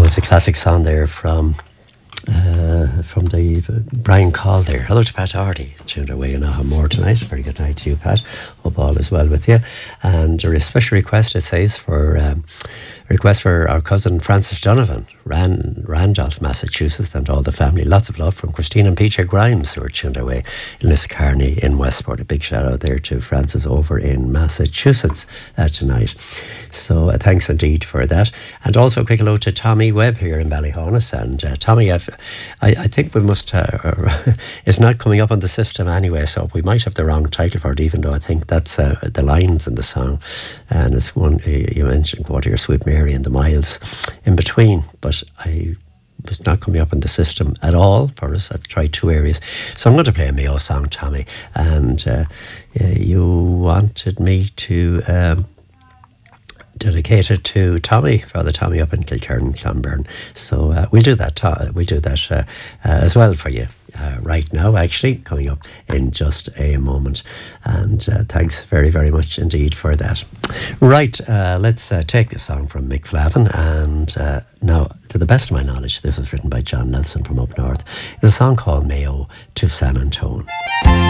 it's a classic song there from the Brian Call there. Hello to Pat Hardy, tuned away in more tonight. Very good night to you, Pat. Hope all is well with you. And a special request, it says, for our cousin Francis Donovan, Randolph, Massachusetts, and all the family. Lots of love from Christine and PJ Grimes, who are tuned away in Liscarney in Westport. A big shout out there to Francis over in Massachusetts tonight. So thanks indeed for that. And also a quick hello to Tommy Webb here in Ballyhonus. And Tommy, I think we must, it's not coming up on the system anyway, so we might have the wrong title for it, even though I think that's the lines in the song. And it's one, you mentioned Quarter Your Sweet Mary and the miles in between, but I was not coming up in the system at all for us. I've tried two areas. So I'm going to play a Mayo song, Tommy. And you wanted me to dedicate it to Tommy, Father Tommy up in Kilkerran, Clonberne. So we'll do that. We'll do that as well for you. Right now, actually, coming up in just a moment. And thanks very, very much indeed for that. Right, let's take a song from Mick Flavin. And now, to the best of my knowledge, this was written by John Nelson from up north. It's a song called Mayo to San Antone.